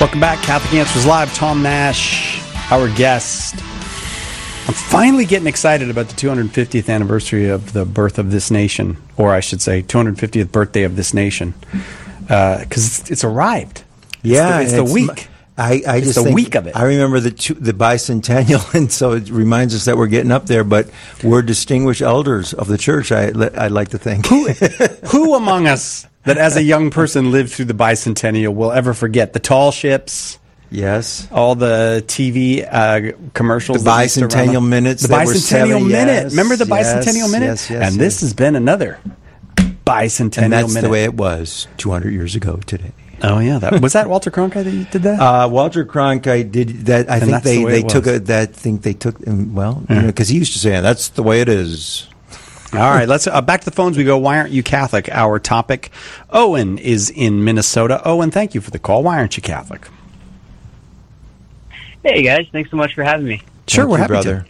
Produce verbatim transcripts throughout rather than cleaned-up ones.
Welcome back. Catholic Answers Live. Tom Nash, our guest. I'm finally getting excited about the two hundred fiftieth anniversary of the birth of this nation, or I should say two hundred fiftieth birthday of this nation, because uh, it's, it's arrived. Yeah, it's the, it's the week. I, I it's just the think, week of it. I remember the two, the bicentennial, and so it reminds us that we're getting up there. But we're distinguished elders of the church. I I'd like to think. Who, who among us that, as a young person, lived through the bicentennial will ever forget the tall ships? Yes. All the T V uh, commercials. The bicentennial minutes. The bicentennial seven, minute. Yes, Remember the yes, bicentennial minute? Yes, yes. And yes. this has been another bicentennial and that's minute. the way it was two hundred years ago today. Oh yeah, that, was that Walter Cronkite that did that? Uh, Walter Cronkite did that. I and think they, the they took a, that. Think they took well, because yeah. you know, he used to say that's the way it is. All right, let's uh, back to the phones we go. Why aren't you Catholic? Our topic. Owen is in Minnesota. Owen, thank you for the call. Why aren't you Catholic? Hey guys, thanks so much for having me. Sure, Thank we're you, happy brother.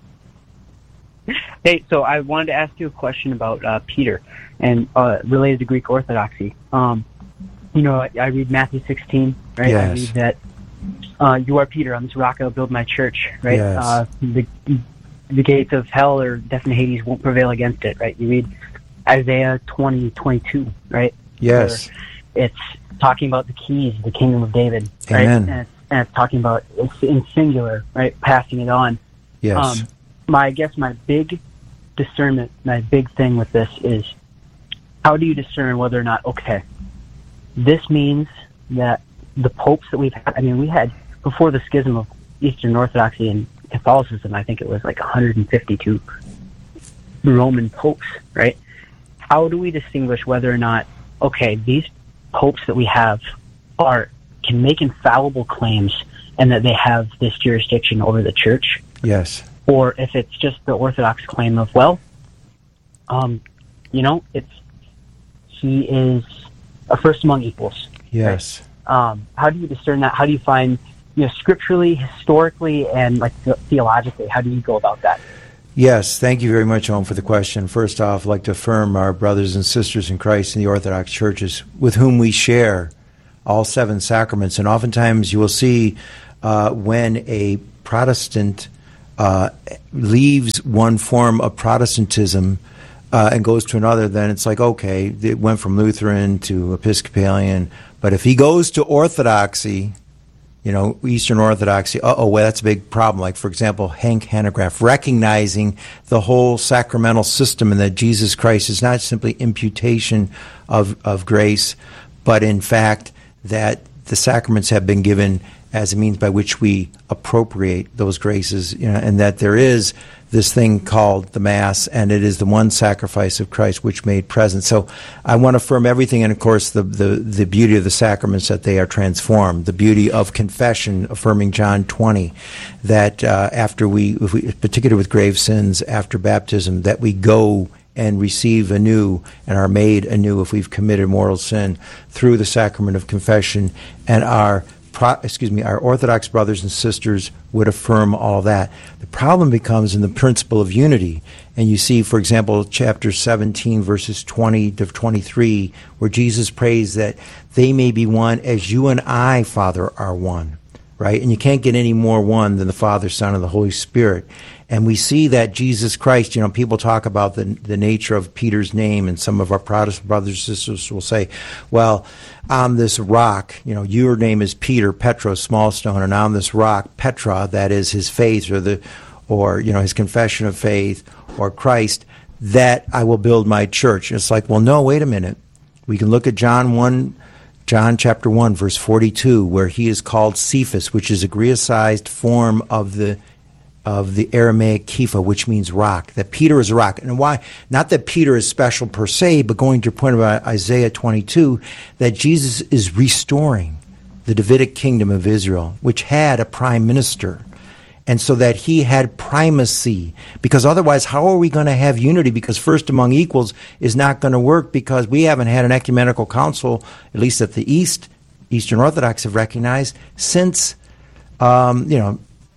to. Hey, so I wanted to ask you a question about uh, Peter and uh, related to Greek Orthodoxy. Um, you know, I, I read Matthew sixteen, right? Yes. I read that uh, you are Peter, on this rock I will build my church, right? Yes. Uh, the, the gates of hell or death and Hades won't prevail against it, right? You read Isaiah twenty, twenty-two, right? Yes. Where it's talking about the keys, the kingdom of David, Amen. right? And it's, and it's talking about, it's in singular, right? Passing it on. Yes. Um, my, I guess my big discernment, my big thing with this is, how do you discern whether or not, okay, this means that the popes that we've had, I mean, we had, before the schism of Eastern Orthodoxy and Catholicism, I think it was like one hundred fifty-two Roman popes, right? How do we distinguish whether or not, okay, these popes that we have are can make infallible claims and that they have this jurisdiction over the church? Yes. Or if it's just the Orthodox claim of, well, um, you know, it's he is a first among equals. Yes. Right? Um, how do you discern that? How do you find, you know, scripturally, historically, and like the- theologically, how do you go about that? Yes, thank you very much, Owen, for the question. First off, I'd like to affirm our brothers and sisters in Christ in the Orthodox churches with whom we share all seven sacraments. And oftentimes you will see uh, when a Protestant uh, leaves one form of Protestantism uh, and goes to another, then it's like, okay, it went from Lutheran to Episcopalian. But if he goes to Orthodoxy, you know, Eastern Orthodoxy, uh-oh, well, that's a big problem. Like, for example, Hank Hanegraaff, recognizing the whole sacramental system and that Jesus Christ is not simply imputation of, of grace, but in fact that the sacraments have been given as a means by which we appropriate those graces, you know, and that there is this thing called the Mass, and it is the one sacrifice of Christ which made present. So I want to affirm everything, and of course the, the, the beauty of the sacraments, that they are transformed, the beauty of confession, affirming John twenty, that uh, after we, if we, particularly with grave sins, after baptism, that we go and receive anew and are made anew if we've committed mortal sin through the sacrament of confession, and our Pro, excuse me, our Orthodox brothers and sisters would affirm all that. The problem becomes in the principle of unity. And you see, for example, chapter seventeen, verses twenty to twenty-three, where Jesus prays that they may be one as you and I, Father, are one. Right? And you can't get any more one than the Father, Son, and the Holy Spirit. And we see that Jesus Christ, you know, people talk about the the nature of Peter's name, and some of our Protestant brothers and sisters will say, well, on this rock, you know, your name is Peter, Petros, small stone, and on this rock, Petra, that is his faith, or the, or, you know, his confession of faith, or Christ, that I will build my church. And it's like, well, no, wait a minute. We can look at John one, John chapter one, verse forty-two, where he is called Cephas, which is a Grecized form of the of the Aramaic Kepha, which means rock, that Peter is a rock. And why? Not that Peter is special per se, but going to your point about Isaiah twenty-two, that Jesus is restoring the Davidic kingdom of Israel, which had a prime minister. And so that he had primacy, because otherwise how are we going to have unity? Because first among equals is not going to work, because we haven't had an ecumenical council, at least at the East, Eastern Orthodox have recognized, since, um, you know,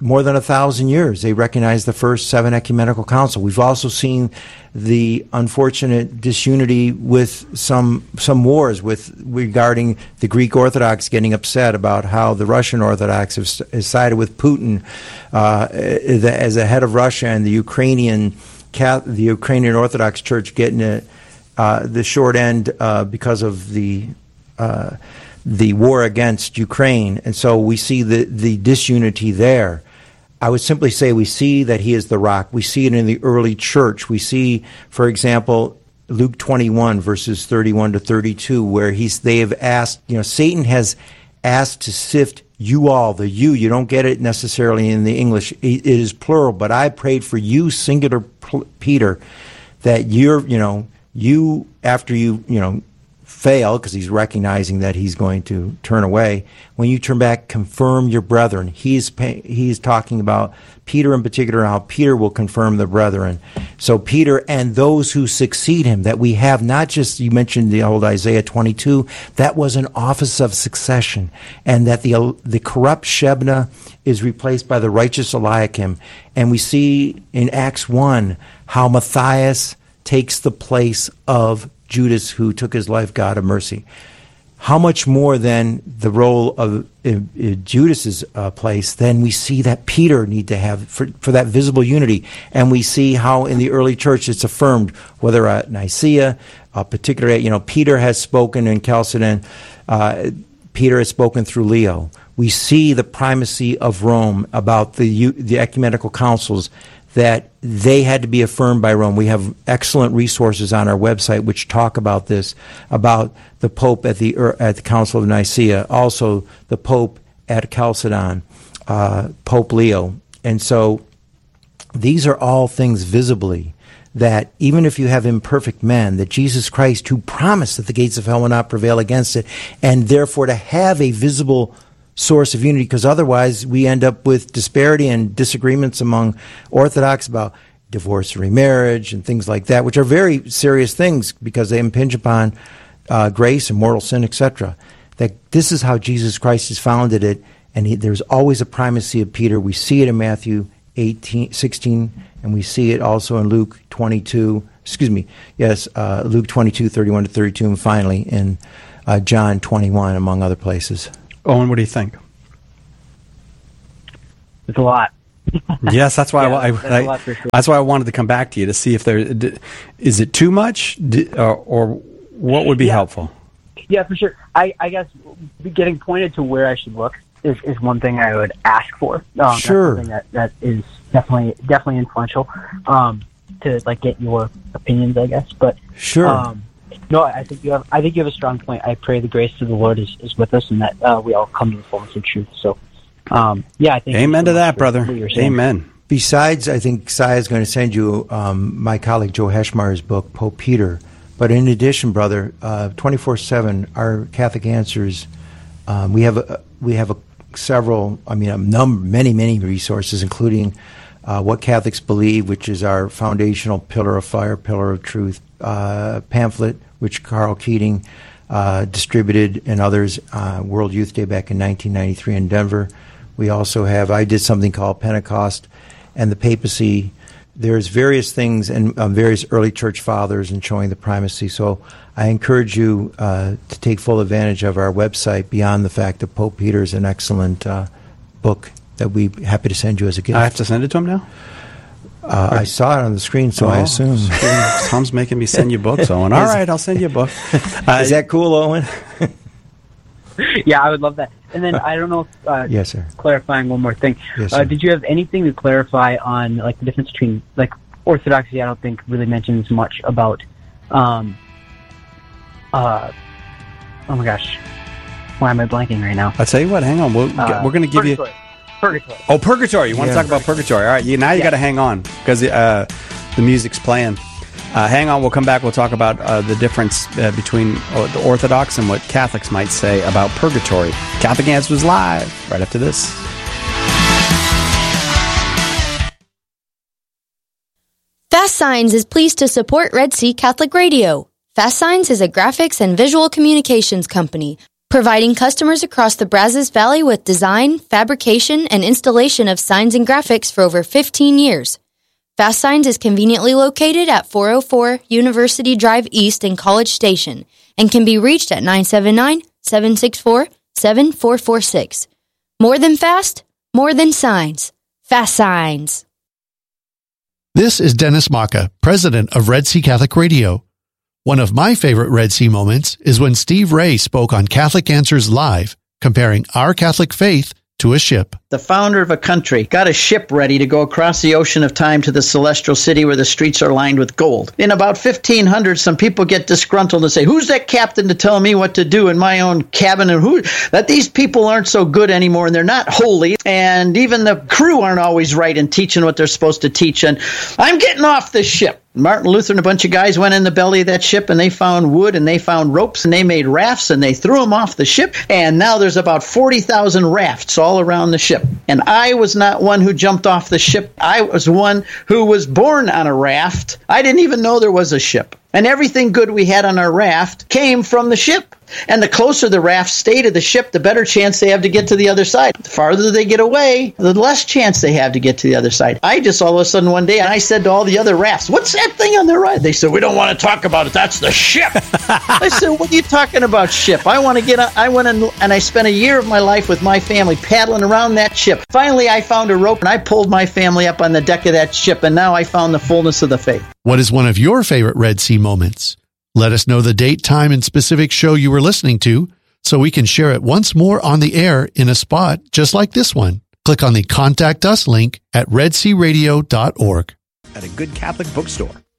more than a thousand years. They recognize the first seven ecumenical council. We've also seen the unfortunate disunity with some some wars with regarding the Greek Orthodox getting upset about how the Russian Orthodox have, have sided with Putin uh, as a head of Russia, and the Ukrainian the Ukrainian Orthodox Church getting a, uh, the short end uh, because of the uh, the war against Ukraine. And so we see the, the disunity there. I would simply say we see that he is the rock. We see it in the early church. We see, for example, Luke twenty-one, verses thirty-one to thirty-two, where he's they have asked, you know, Satan has asked to sift you all, the you. You don't get it necessarily in the English. It is plural, but I prayed for you, singular Peter, that you're, you know, you, after you, you know, fail, because he's recognizing that he's going to turn away. When you turn back, confirm your brethren. He's he's talking about Peter in particular, how Peter will confirm the brethren. So Peter and those who succeed him, that we have not just, you mentioned the old Isaiah twenty-two, that was an office of succession, and that the the corrupt Shebna is replaced by the righteous Eliakim. And we see in Acts one how Matthias takes the place of Judas, who took his life, God of mercy. How much more than the role of uh, uh, Judas's uh, place, then we see that Peter need to have for, for that visible unity. And we see how in the early church it's affirmed, whether at Nicaea, uh, particularly, you know, Peter has spoken in Chalcedon, uh, Peter has spoken through Leo. We see the primacy of Rome about the the ecumenical councils, that they had to be affirmed by Rome. We have excellent resources on our website which talk about this, about the Pope at the at the Council of Nicaea, also the Pope at Chalcedon, uh, Pope Leo. And so these are all things visibly that even if you have imperfect men, that Jesus Christ, who promised that the gates of hell will not prevail against it, and therefore to have a visible source of unity, because otherwise we end up with disparity and disagreements among Orthodox about divorce and remarriage and things like that, which are very serious things because they impinge upon uh, grace and mortal sin, et cetera. That this is how Jesus Christ has founded it, and he, there's always a primacy of Peter. We see it in Matthew eighteen, sixteen, and we see it also in Luke twenty-two, excuse me, yes, uh, Luke twenty-two, thirty-one to thirty-two, and finally in uh, John twenty-one, among other places. Owen, what do you think? It's a lot. Yes, that's why yeah, I, I, that's, I, a lot for sure. that's why I wanted to come back to you to see if there is it too much, or, or what would be yeah. helpful. Yeah, for sure. I, I guess getting pointed to where I should look is, is one thing I would ask for. Um, sure, that's something that, that is definitely definitely influential. Um, to like get your opinions, I guess. But sure. Um, No, I think you have. I think you have a strong point. I pray the grace of the Lord is, is with us, and that uh, we all come to the fullness of truth. So, um, yeah, I think. Amen to that, brother. For Amen. Besides, I think Sai is going to send you um, my colleague Joe Heschmeyer's book, Pope Peter. But in addition, brother, twenty-four seven, our Catholic Answers, um, we have a, we have a, several. I mean, a number, many, many resources, including uh, What Catholics Believe, which is our foundational pillar of fire, pillar of truth uh, pamphlet, which Carl Keating uh, distributed, and others, uh, World Youth Day back in nineteen ninety-three in Denver. We also have, I did something called Pentecost and the Papacy. There's various things and um, various early church fathers and showing the primacy. So I encourage you uh, to take full advantage of our website, beyond the fact that Pope Peter is an excellent uh, book that we'd be happy to send you as a gift. I have to send it to him now? Uh, I saw it on the screen, so oh, I assume. Tom's making me send you books, Owen. All right, I'll send you a book. Uh, Is that cool, Owen? Yeah, I would love that. And then I don't know if, uh, yes, sir. clarifying one more thing. Yes, uh, did you have anything to clarify on like the difference between, like, Orthodoxy, I don't think really mentions much about, um, uh, oh my gosh, why am I blanking right now? I'll tell you what, hang on. We'll, Uh, we're going to give purgatory. you... Purgatory. Oh, Purgatory. You want Yeah. to talk about Purgatory. All right, you, now you Yeah. got to hang on, because uh, the music's playing. Uh, hang on, we'll come back. We'll talk about uh, the difference uh, between uh, the Orthodox and what Catholics might say about Purgatory. Catholic Answers Live, right after this. Fast Signs is pleased to support Red Sea Catholic Radio. Fast Signs is a graphics and visual communications company providing customers across the Brazos Valley with design, fabrication, and installation of signs and graphics for over fifteen years. Fast Signs is conveniently located at four oh four University Drive East in College Station and can be reached at nine seven nine, seven six four, seven four four six. More than fast, more than signs. Fast Signs. This is Dennis Maka, president of Red Sea Catholic Radio. One of my favorite Red Sea moments is when Steve Ray spoke on Catholic Answers Live, comparing our Catholic faith to a ship. The founder of a country got a ship ready to go across the ocean of time to the celestial city where the streets are lined with gold. In about fifteen hundred, some people get disgruntled and say, who's that captain to tell me what to do in my own cabin? And who that these people aren't so good anymore and they're not holy. And even the crew aren't always right in teaching what they're supposed to teach. And I'm getting off this ship. Martin Luther and a bunch of guys went in the belly of that ship and they found wood and they found ropes and they made rafts and they threw them off the ship. And now there's about forty thousand rafts all around the ship. And I was not one who jumped off the ship. I was one who was born on a raft. I didn't even know there was a ship. And everything good we had on our raft came from the ship. And the closer the raft stay to the ship, the better chance they have to get to the other side. The farther they get away, the less chance they have to get to the other side. I just all of a sudden one day, and I said to all the other rafts, what's that thing on the right? They said, we don't want to talk about it. That's the ship. I said, what are you talking about, ship? I want to get on. I went in, and I spent a year of my life with my family paddling around that ship. Finally, I found a rope, and I pulled my family up on the deck of that ship, and now I found the fullness of the faith. What is one of your favorite Red Sea moments? Let us know the date, time, and specific show you were listening to so we can share it once more on the air in a spot just like this one. Click on the Contact Us link at red sea radio dot org. At a good Catholic bookstore.